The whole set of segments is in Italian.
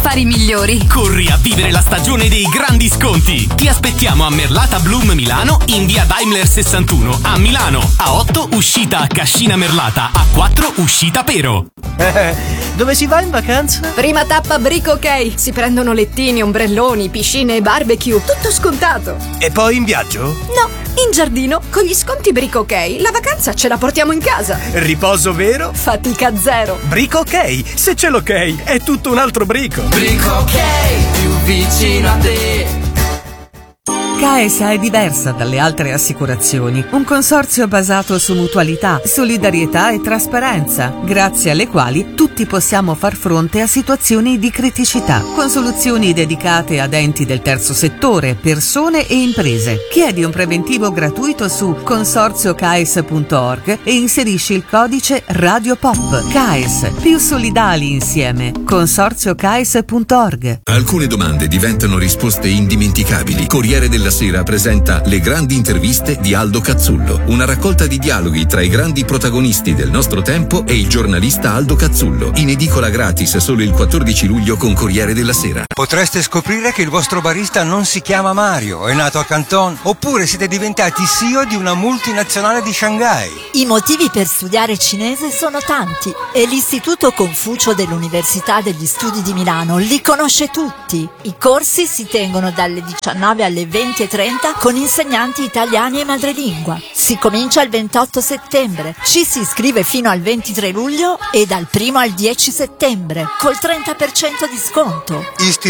affari migliori. Corri a vivere la stagione dei grandi sconti. Ti aspettiamo a Merlata Bloom Milano in via Daimler 61 a Milano. A 8 uscita a Cascina Merlata, a 4 uscita Pero. Dove si va in vacanza? Prima tappa Brico OK. Si prendono lettini, ombrelloni, piscine e barbecue. Tutto scontato. E poi in viaggio? No, in giardino. Con gli sconti Brico OK la vacanza ce la portiamo in casa. Riposo vero? Fatica zero. Brico OK. Se c'è l'ok, è tutto un altro brico. Brico OK, più vicino a te. CAESA è diversa dalle altre assicurazioni, un consorzio basato su mutualità, solidarietà e trasparenza, grazie alle quali tutti possiamo far fronte a situazioni di criticità, con soluzioni dedicate ad enti del terzo settore, persone e imprese. Chiedi un preventivo gratuito su consorziocaes.org e inserisci il codice RadioPop. CAES, più solidali insieme. consorziocaes.org. Alcune domande diventano risposte indimenticabili. Corriere della Sera presenta Le grandi interviste di Aldo Cazzullo, una raccolta di dialoghi tra i grandi protagonisti del nostro tempo e il giornalista Aldo Cazzullo, in edicola gratis solo il 14 luglio con Corriere della Sera. Potreste scoprire che il vostro barista non si chiama Mario, è nato a Canton, oppure siete diventati CEO di una multinazionale di Shanghai. I motivi per studiare cinese sono tanti e l'Istituto Confucio dell'Università degli Studi di Milano li conosce tutti. I corsi si tengono dalle 19 alle 20:30 con insegnanti italiani e madrelingua. Si comincia il 28 settembre, ci si iscrive fino al 23 luglio e dal 1 al 10 settembre, col 30% di sconto.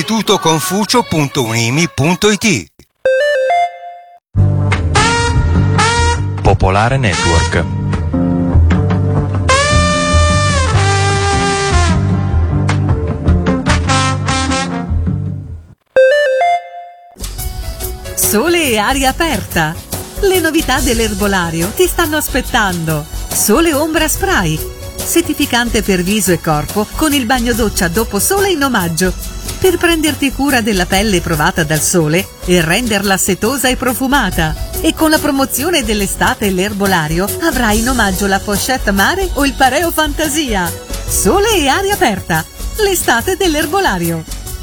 istitutoconfucio.unimi.it. Popolare Network. Sole e aria aperta. Le novità dell'erbolario ti stanno aspettando. Sole Ombra Spray, settificante per viso e corpo con il bagno doccia dopo sole in omaggio, per prenderti cura della pelle provata dal sole e renderla setosa e profumata. E con la promozione dell'estate l'erbolario avrai in omaggio la pochette mare o il pareo fantasia. Sole e aria aperta, l'estate dell'erbolario.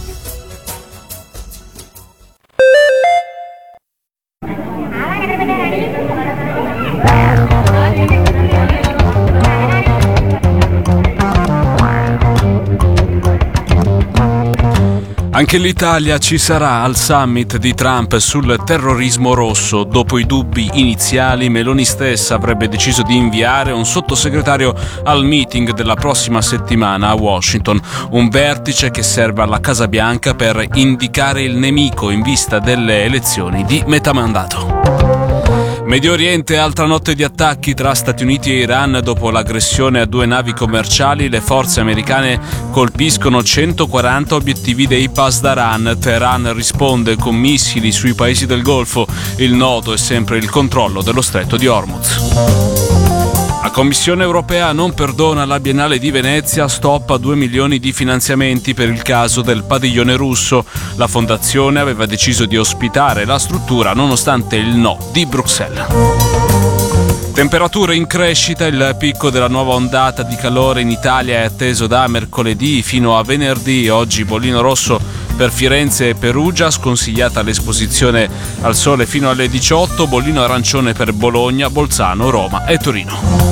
Anche l'Italia ci sarà al summit di Trump sul terrorismo rosso. Dopo i dubbi iniziali, Meloni stessa avrebbe deciso di inviare un sottosegretario al meeting della prossima settimana a Washington, un vertice che serve alla Casa Bianca per indicare il nemico in vista delle elezioni di metà mandato. Medio Oriente, altra notte di attacchi tra Stati Uniti e Iran. Dopo l'aggressione a 2 navi commerciali, le forze americane colpiscono 140 obiettivi dei Pasdaran. Teheran risponde con missili sui paesi del Golfo. Il nodo è sempre il controllo dello stretto di Hormuz. La Commissione europea non perdona la Biennale di Venezia, stop a 2 milioni di finanziamenti per il caso del padiglione russo. La fondazione aveva deciso di ospitare la struttura nonostante il no di Bruxelles. Temperature in crescita, il picco della nuova ondata di calore in Italia è atteso da mercoledì fino a venerdì. Oggi bollino rosso per Firenze e Perugia, sconsigliata l'esposizione al sole fino alle 18, bollino arancione per Bologna, Bolzano, Roma e Torino.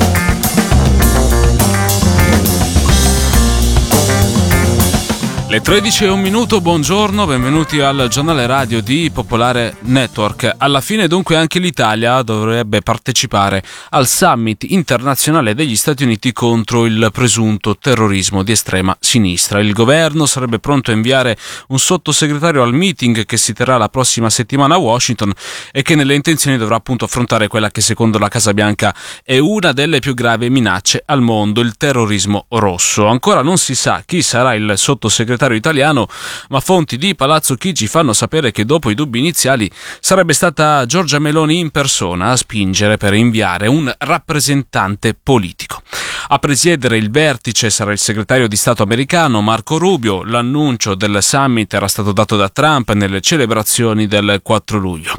Le 13:01, buongiorno, benvenuti al giornale radio di Popolare Network. Alla fine dunque anche l'Italia dovrebbe partecipare al summit internazionale degli Stati Uniti contro il presunto terrorismo di estrema sinistra. Il governo sarebbe pronto a inviare un sottosegretario al meeting che si terrà la prossima settimana a Washington e che nelle intenzioni dovrà appunto affrontare quella che secondo la Casa Bianca è una delle più gravi minacce al mondo, il terrorismo rosso. Ancora non si sa chi sarà il sottosegretario italiano, ma fonti di Palazzo Chigi fanno sapere che dopo i dubbi iniziali sarebbe stata Giorgia Meloni in persona a spingere per inviare un rappresentante politico. A presiedere il vertice sarà il segretario di Stato americano Marco Rubio. L'annuncio del summit era stato dato da Trump nelle celebrazioni del 4 luglio.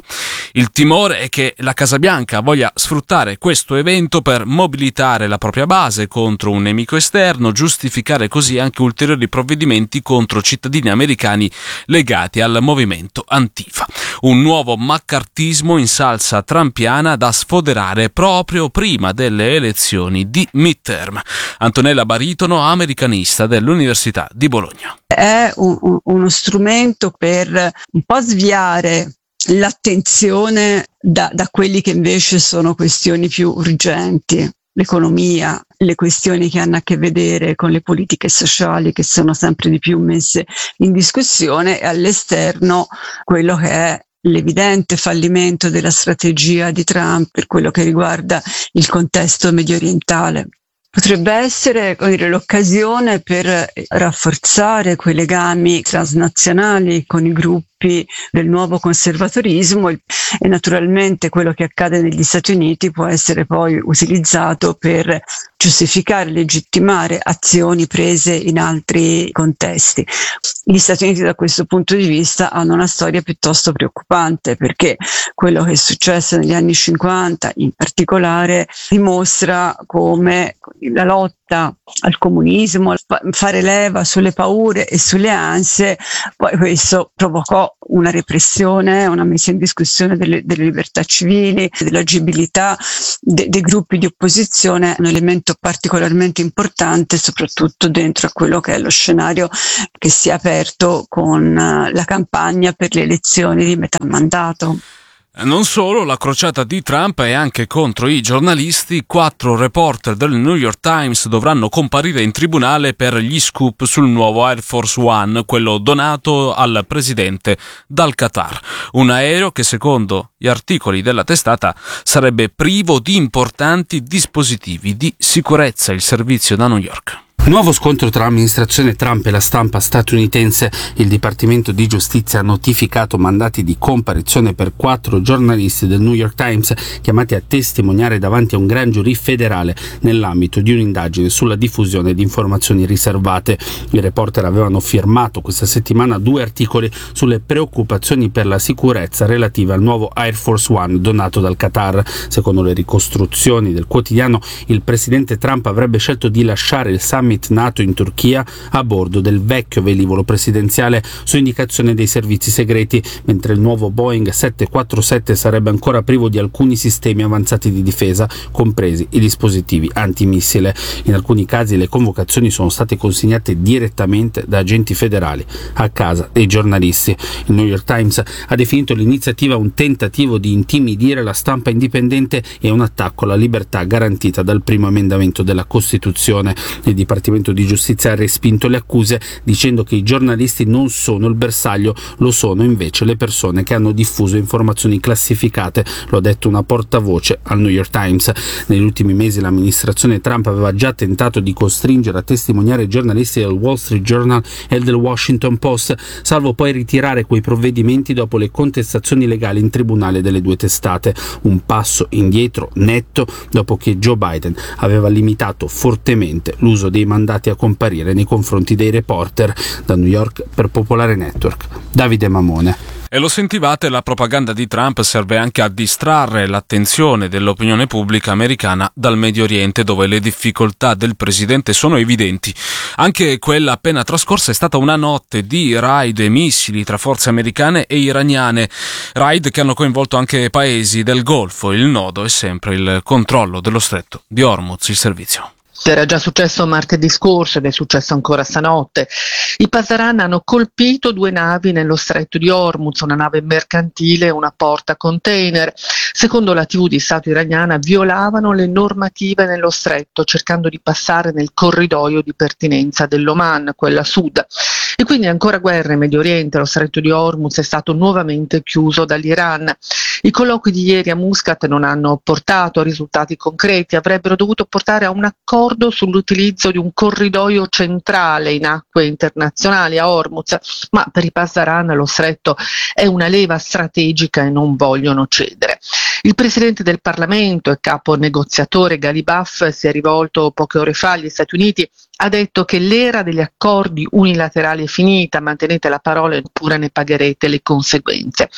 Il timore è che la Casa Bianca voglia sfruttare questo evento per mobilitare la propria base contro un nemico esterno, giustificare così anche ulteriori provvedimenti contro cittadini americani legati al movimento Antifa. Un nuovo maccartismo in salsa trampiana da sfoderare proprio prima delle elezioni di midterm. Antonella Baritono, americanista dell'Università di Bologna. È uno strumento per un po' sviare l'attenzione da quelli che invece sono questioni più urgenti. L'economia, le questioni che hanno a che vedere con le politiche sociali che sono sempre di più messe in discussione, e all'esterno quello che è l'evidente fallimento della strategia di Trump per quello che riguarda il contesto medio orientale. Potrebbe essere, l'occasione per rafforzare quei legami transnazionali con i gruppi del nuovo conservatorismo, e naturalmente quello che accade negli Stati Uniti può essere poi utilizzato per giustificare, legittimare azioni prese in altri contesti. Gli Stati Uniti da questo punto di vista hanno una storia piuttosto preoccupante, perché quello che è successo negli anni 50 in particolare dimostra come la lotta al comunismo, fare leva sulle paure e sulle ansie, poi questo provocò una repressione, una messa in discussione delle libertà civili, dell'agibilità dei gruppi di opposizione, un elemento particolarmente importante soprattutto dentro a quello che è lo scenario che si è aperto con la campagna per le elezioni di metà mandato. Non solo, la crociata di Trump è anche contro i giornalisti. 4 reporter del New York Times dovranno comparire in tribunale per gli scoop sul nuovo Air Force One, quello donato al presidente dal Qatar. Un aereo che, secondo gli articoli della testata, sarebbe privo di importanti dispositivi di sicurezza. Il servizio da New York. Nuovo scontro tra l'amministrazione Trump e la stampa statunitense. Il Dipartimento di Giustizia ha notificato mandati di comparizione per 4 giornalisti del New York Times chiamati a testimoniare davanti a un gran giurì federale nell'ambito di un'indagine sulla diffusione di informazioni riservate. I reporter avevano firmato questa settimana 2 articoli sulle preoccupazioni per la sicurezza relative al nuovo Air Force One donato dal Qatar. Secondo le ricostruzioni del quotidiano, il presidente Trump avrebbe scelto di lasciare il summit NATO in Turchia a bordo del vecchio velivolo presidenziale su indicazione dei servizi segreti, mentre il nuovo Boeing 747 sarebbe ancora privo di alcuni sistemi avanzati di difesa, compresi i dispositivi antimissile. In alcuni casi le convocazioni sono state consegnate direttamente da agenti federali a casa dei giornalisti. Il New York Times ha definito l'iniziativa un tentativo di intimidire la stampa indipendente e un attacco alla libertà garantita dal primo emendamento della Costituzione. Il Dipartimento di Giustizia ha respinto le accuse dicendo che i giornalisti non sono il bersaglio, lo sono invece le persone che hanno diffuso informazioni classificate, lo ha detto una portavoce al New York Times. Negli ultimi mesi l'amministrazione Trump aveva già tentato di costringere a testimoniare giornalisti del Wall Street Journal e del Washington Post, salvo poi ritirare quei provvedimenti dopo le contestazioni legali in tribunale delle 2 testate. Un passo indietro netto dopo che Joe Biden aveva limitato fortemente l'uso dei mandati a comparire nei confronti dei reporter. Da New York per Popolare Network, Davide Mamone. E lo sentivate, la propaganda di Trump serve anche a distrarre l'attenzione dell'opinione pubblica americana dal Medio Oriente, dove le difficoltà del presidente sono evidenti. Anche quella appena trascorsa è stata una notte di raid e missili tra forze americane e iraniane, raid che hanno coinvolto anche paesi del Golfo. Il nodo è sempre il controllo dello stretto di Hormuz. Il servizio. Era già successo martedì scorso ed è successo ancora stanotte. I Pasdaran hanno colpito 2 navi nello stretto di Hormuz, una nave mercantile e una porta container. Secondo la TV di Stato iraniana violavano le normative nello stretto, cercando di passare nel corridoio di pertinenza dell'Oman, quella sud. E quindi ancora guerra in Medio Oriente. Lo stretto di Hormuz è stato nuovamente chiuso dall'Iran. I colloqui di ieri a Muscat non hanno portato a risultati concreti, avrebbero dovuto portare a un accordo sull'utilizzo di un corridoio centrale in acque internazionali a Hormuz, ma per i Pasdaran lo stretto è una leva strategica e non vogliono cedere. Il presidente del Parlamento e capo negoziatore Ghalibaf si è rivolto poche ore fa agli Stati Uniti, ha detto che l'era degli accordi unilaterali è finita, mantenete la parola eppure ne pagherete le conseguenze.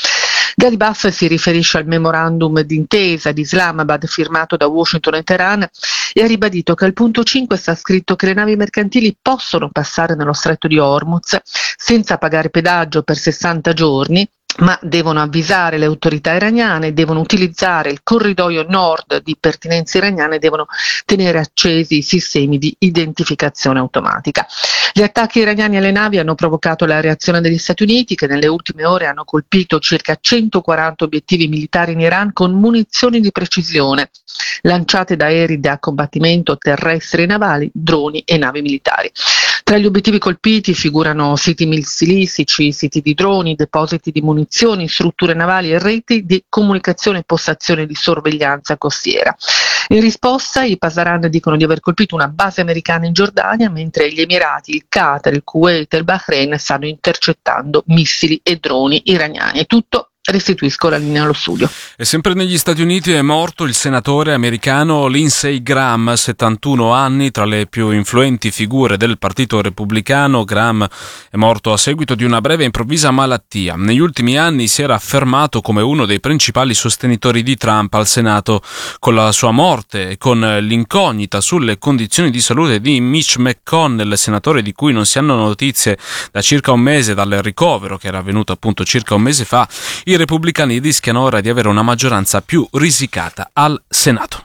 Gharibaf si riferisce al memorandum d'intesa di Islamabad firmato da Washington e Teheran e ha ribadito che al punto 5 sta scritto che le navi mercantili possono passare nello stretto di Hormuz senza pagare pedaggio per 60 giorni, ma devono avvisare le autorità iraniane, devono utilizzare il corridoio nord di pertinenza iraniana e devono tenere accesi i sistemi di identificazione automatica. Gli attacchi iraniani alle navi hanno provocato la reazione degli Stati Uniti, che nelle ultime ore hanno colpito circa 140 obiettivi militari in Iran con munizioni di precisione lanciate da aerei da combattimento terrestri e navali, droni e navi militari. Tra gli obiettivi colpiti figurano siti missilistici, siti di droni, depositi di munizioni, strutture navali e reti di comunicazione e postazioni di sorveglianza costiera. In risposta i Pasaran dicono di aver colpito una base americana in Giordania, mentre gli Emirati, il Qatar, il Kuwait e il Bahrain stanno intercettando missili e droni iraniani. Tutto. Restituisco la linea allo studio. E sempre negli Stati Uniti è morto il senatore americano Lindsey Graham, 71 anni, tra le più influenti figure del Partito Repubblicano. Graham è morto a seguito di una breve e improvvisa malattia. Negli ultimi anni si era affermato come uno dei principali sostenitori di Trump al Senato. Con la sua morte e con l'incognita sulle condizioni di salute di Mitch McConnell, senatore di cui non si hanno notizie da circa un mese dal ricovero che era avvenuto appunto circa un mese fa, i repubblicani rischiano ora di avere una maggioranza più risicata al Senato.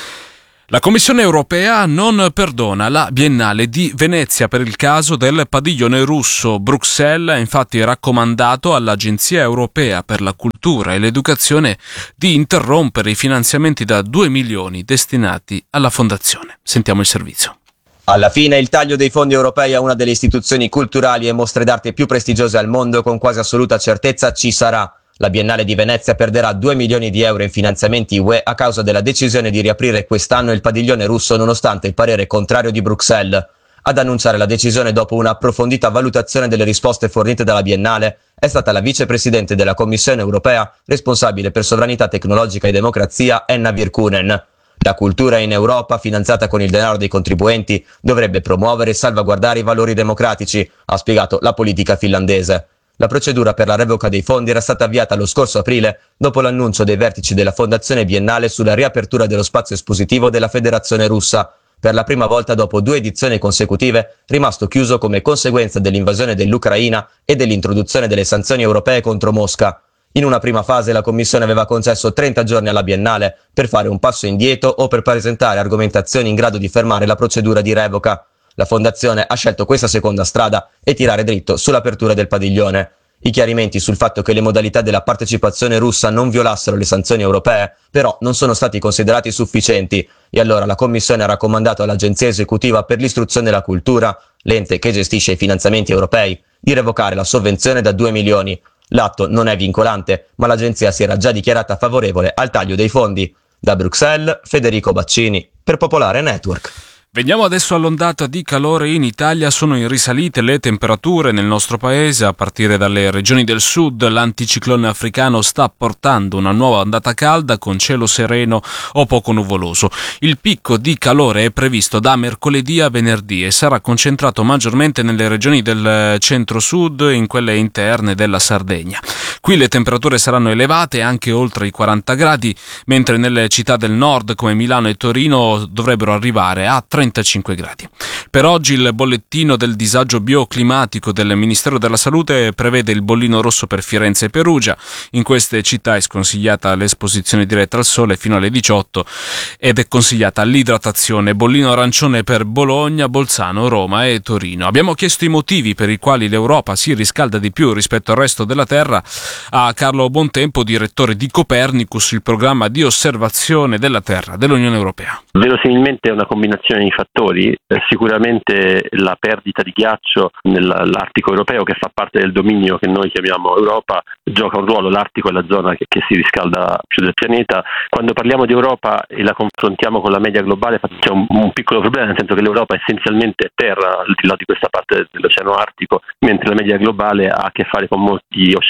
La Commissione europea non perdona la Biennale di Venezia per il caso del padiglione russo. Bruxelles ha infatti raccomandato all'Agenzia europea per la cultura e l'educazione di interrompere i finanziamenti da 2 milioni destinati alla fondazione. Sentiamo il servizio. Alla fine il taglio dei fondi europei a una delle istituzioni culturali e mostre d'arte più prestigiose al mondo con quasi assoluta certezza ci sarà. La Biennale di Venezia perderà 2 milioni di euro in finanziamenti UE a causa della decisione di riaprire quest'anno il padiglione russo nonostante il parere contrario di Bruxelles. Ad annunciare la decisione dopo un'approfondita valutazione delle risposte fornite dalla Biennale è stata la vicepresidente della Commissione europea responsabile per sovranità tecnologica e democrazia Henna Virkkunen. La cultura in Europa, finanziata con il denaro dei contribuenti, dovrebbe promuovere e salvaguardare i valori democratici, ha spiegato la politica finlandese. La procedura per la revoca dei fondi era stata avviata lo scorso aprile dopo l'annuncio dei vertici della Fondazione Biennale sulla riapertura dello spazio espositivo della Federazione Russa, per la prima volta dopo 2 edizioni consecutive, rimasto chiuso come conseguenza dell'invasione dell'Ucraina e dell'introduzione delle sanzioni europee contro Mosca. In una prima fase la Commissione aveva concesso 30 giorni alla Biennale per fare un passo indietro o per presentare argomentazioni in grado di fermare la procedura di revoca. La Fondazione ha scelto questa seconda strada e tirare dritto sull'apertura del padiglione. I chiarimenti sul fatto che le modalità della partecipazione russa non violassero le sanzioni europee, però, non sono stati considerati sufficienti e allora la Commissione ha raccomandato all'Agenzia Esecutiva per l'Istruzione e la Cultura, l'ente che gestisce i finanziamenti europei, di revocare la sovvenzione da 2 milioni. L'atto non è vincolante, ma l'agenzia si era già dichiarata favorevole al taglio dei fondi. Da Bruxelles, Federico Baccini, per Popolare Network. Veniamo adesso all'ondata di calore in Italia. Sono in risalite le temperature nel nostro paese a partire dalle regioni del sud. L'anticiclone africano sta portando una nuova ondata calda con cielo sereno o poco nuvoloso. Il picco di calore è previsto da mercoledì a venerdì e sarà concentrato maggiormente nelle regioni del centro-sud e in quelle interne della Sardegna. Qui le temperature saranno elevate anche oltre i 40 gradi, mentre nelle città del nord come Milano e Torino dovrebbero arrivare a 35 gradi. Per oggi il bollettino del disagio bioclimatico del Ministero della Salute prevede il bollino rosso per Firenze e Perugia. In queste città è sconsigliata l'esposizione diretta al sole fino alle 18 ed è consigliata l'idratazione. Bollino arancione per Bologna, Bolzano, Roma e Torino. Abbiamo chiesto i motivi per i quali l'Europa si riscalda di più rispetto al resto della Terra a Carlo Bontempo, direttore di Copernicus, il programma di osservazione della Terra dell'Unione Europea. Verosimilmente è una combinazione di fattori, sicuramente la perdita di ghiaccio nell'Artico europeo, che fa parte del dominio che noi chiamiamo Europa, gioca un ruolo. L'Artico è la zona che si riscalda più del pianeta. Quando parliamo di Europa e la confrontiamo con la media globale c'è un piccolo problema, nel senso che l'Europa essenzialmente è terra al di là di questa parte dell'Oceano Artico, mentre la media globale ha a che fare con molti oceani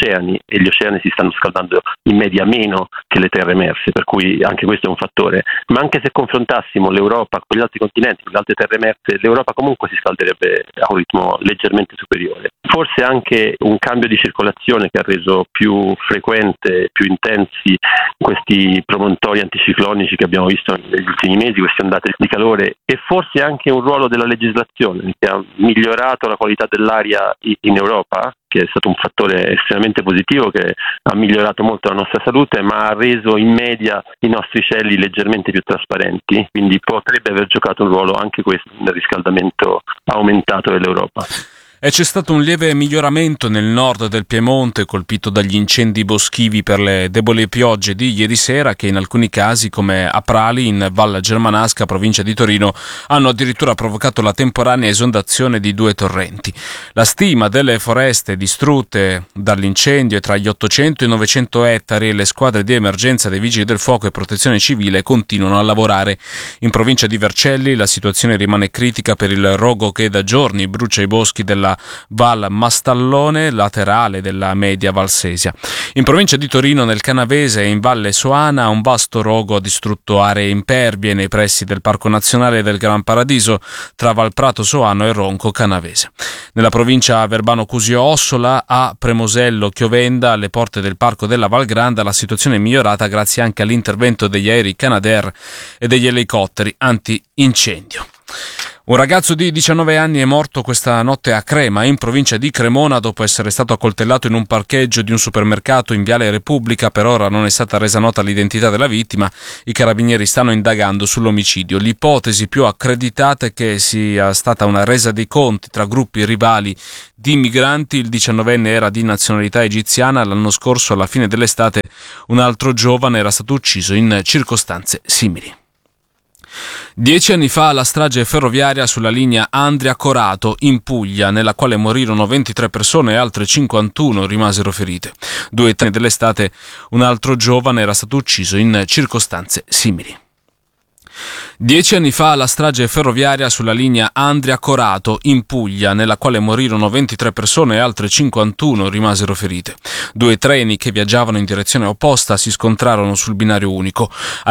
e gli oceani si stanno scaldando in media meno che le terre emerse, per cui anche questo è un fattore. Ma anche se confrontassimo l'Europa con gli altri continenti, con le altre terre emerse, l'Europa comunque si scalderebbe a un ritmo leggermente superiore. Forse anche un cambio di circolazione che ha reso più frequente, più intensi questi promontori anticiclonici che abbiamo visto negli ultimi mesi, queste ondate di calore, e forse anche un ruolo della legislazione che ha migliorato la qualità dell'aria in Europa, che è stato un fattore estremamente positivo che ha migliorato molto la nostra salute, ma ha reso in media i nostri cieli leggermente più trasparenti, quindi potrebbe aver giocato un ruolo anche questo nel riscaldamento aumentato dell'Europa. E c'è stato un lieve miglioramento nel nord del Piemonte, colpito dagli incendi boschivi per le deboli piogge di ieri sera, che in alcuni casi, come a Prali, in Val Germanasca, provincia di Torino, hanno addirittura provocato la temporanea esondazione di 2 torrenti. La stima delle foreste distrutte dall'incendio è tra gli 800 e i 900 ettari e le squadre di emergenza dei Vigili del Fuoco e Protezione Civile continuano a lavorare. In provincia di Vercelli la situazione rimane critica per il rogo che da giorni brucia i boschi della Val Mastallone, laterale della media Valsesia. In provincia di Torino, nel Canavese e in Valle Soana, un vasto rogo ha distrutto aree impervie nei pressi del Parco Nazionale del Gran Paradiso tra Valprato Soano e Ronco Canavese. Nella provincia Verbano-Cusio-Ossola, a Premosello Chiovenda, alle porte del Parco della Valgranda, la situazione è migliorata grazie anche all'intervento degli aerei Canadair e degli elicotteri anti-incendio. Un ragazzo di 19 anni è morto questa notte a Crema, in provincia di Cremona, dopo essere stato accoltellato in un parcheggio di un supermercato in Viale Repubblica. Per ora non è stata resa nota l'identità della vittima. I carabinieri stanno indagando sull'omicidio. L'ipotesi più accreditata è che sia stata una resa dei conti tra gruppi rivali di migranti. Il 19enne era di nazionalità egiziana. L'anno scorso, alla fine dell'estate, un altro giovane era stato ucciso in circostanze simili. 10 anni fa la strage ferroviaria sulla linea Andria-Corato in Puglia, nella quale morirono 23 persone e altre 51 rimasero ferite. 2 anni dell'estate un altro giovane era stato ucciso in circostanze simili. 10 anni fa la strage ferroviaria sulla linea Andria-Corato in Puglia, nella quale morirono 23 persone e altre 51 rimasero ferite. 2 treni che viaggiavano in direzione opposta si scontrarono sul binario unico.